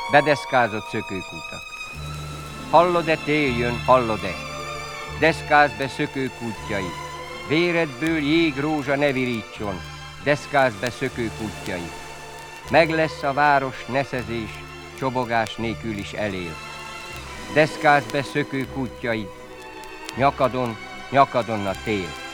bedeszkázott szökőkútak. Hallod-e, tél jön, hallod-e? Deszkázz be szökőkútjai, véredből jégrózsa ne virítson, deszkázz be szökőkútjai. Meg lesz a város neszezés, csobogás nélkül is elél. Deszkázz be szökőkútjaid, nyakadon, nyakadon a tél.